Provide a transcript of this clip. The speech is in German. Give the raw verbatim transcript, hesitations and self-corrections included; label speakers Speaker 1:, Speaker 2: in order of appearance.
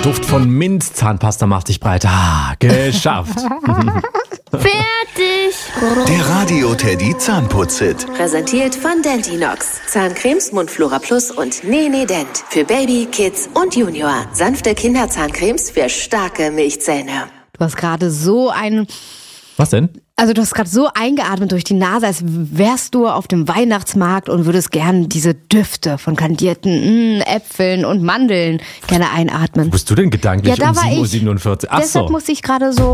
Speaker 1: Duft von Minzzahnpasta macht sich breit. Ah, geschafft.
Speaker 2: Fertig.
Speaker 3: Der Radio Teddy Zahnputz-Hit.
Speaker 4: Präsentiert von Dentinox. Zahncremes Mundflora Plus und Nene Dent. Für Baby, Kids und Junior. Sanfte Kinderzahncremes für starke Milchzähne.
Speaker 2: Du hast gerade so ein...
Speaker 1: Was denn?
Speaker 2: Also du hast gerade so eingeatmet durch die Nase, als wärst du auf dem Weihnachtsmarkt und würdest gerne diese Düfte von kandierten mh, Äpfeln und Mandeln gerne einatmen.
Speaker 1: Wo bist du denn gedanklich
Speaker 2: Ja, da
Speaker 1: um
Speaker 2: war
Speaker 1: sieben Uhr
Speaker 2: ich.
Speaker 1: siebenundvierzig? Ach
Speaker 2: Deshalb
Speaker 1: so.
Speaker 2: musste ich gerade so